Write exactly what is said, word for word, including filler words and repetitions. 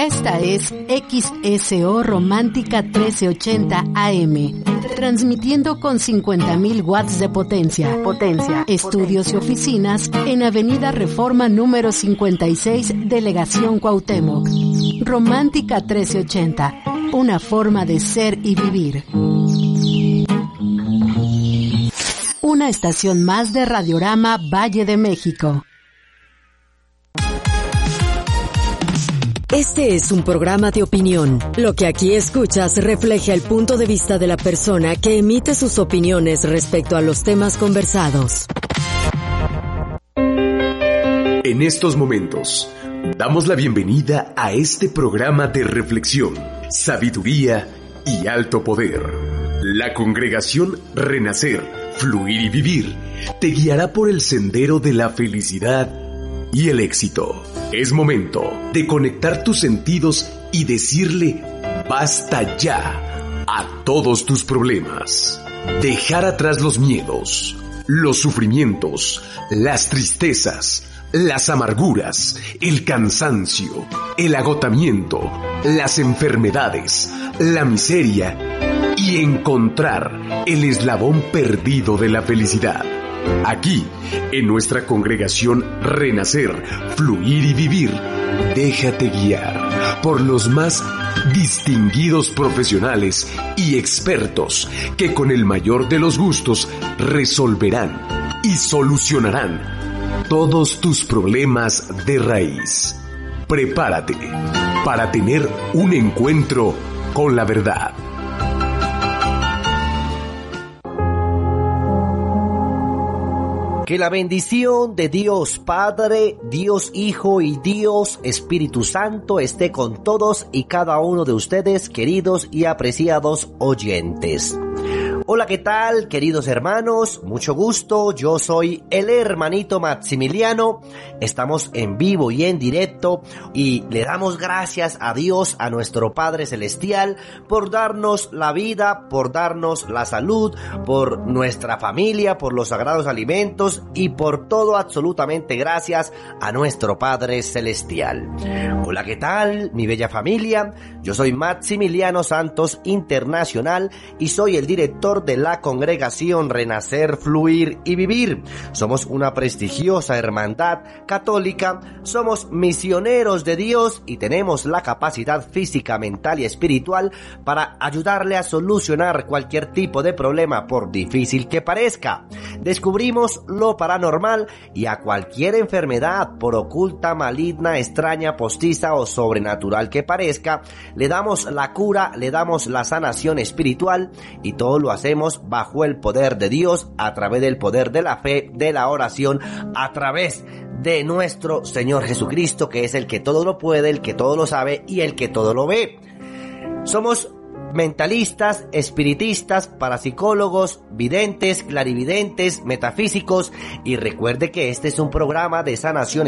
Esta es X S O Romántica trece ochenta A M, transmitiendo con cincuenta mil watts de potencia. Potencia. Estudios potencia. Y oficinas en Avenida Reforma número cincuenta y seis, Delegación Cuauhtémoc. Romántica trece ochenta, una forma de ser y vivir. Una estación más de Radiorama Valle de México. Este es un programa de opinión. Lo que aquí escuchas refleja el punto de vista de la persona que emite sus opiniones respecto a los temas conversados. En estos momentos, damos la bienvenida a este programa de reflexión, sabiduría y alto poder. La congregación Renacer, Fluir y Vivir te guiará por el sendero de la felicidad y el éxito. Es momento de conectar tus sentidos y decirle basta ya a todos tus problemas. Dejar atrás los miedos, los sufrimientos, las tristezas, las amarguras, el cansancio, el agotamiento, las enfermedades, la miseria y encontrar el eslabón perdido de la felicidad. Aquí, en nuestra congregación Renacer, Fluir y Vivir, déjate guiar por los más distinguidos profesionales y expertos que con el mayor de los gustos resolverán y solucionarán todos tus problemas de raíz. Prepárate para tener un encuentro con la verdad. Que la bendición de Dios Padre, Dios Hijo y Dios Espíritu Santo esté con todos y cada uno de ustedes, queridos y apreciados oyentes. Hola, ¿qué tal, queridos hermanos? Mucho gusto, yo soy el hermanito Maximiliano. Estamos en vivo y en directo y le damos gracias a Dios, a nuestro Padre Celestial, por darnos la vida, por darnos la salud, por nuestra familia, por los sagrados alimentos y por todo, absolutamente gracias a nuestro Padre Celestial. Hola, ¿qué tal, mi bella familia? Yo soy Maximiliano Santos Internacional y soy el director de la congregación Renacer, Fluir y Vivir. Somos una prestigiosa hermandad católica, somos misioneros de Dios y tenemos la capacidad física, mental y espiritual para ayudarle a solucionar cualquier tipo de problema, por difícil que parezca. Descubrimos lo paranormal y a cualquier enfermedad, por oculta, maligna, extraña, postiza o sobrenatural que parezca, le damos la cura, le damos la sanación espiritual y todo lo hacemos bajo el poder de Dios, a través del poder de la fe, de la oración, a través de nuestro Señor Jesucristo, que es el que todo lo puede, el que todo lo sabe y el que todo lo ve. Somos mentalistas, espiritistas, parapsicólogos, videntes, clarividentes, metafísicos, y recuerde que este es un programa de sanación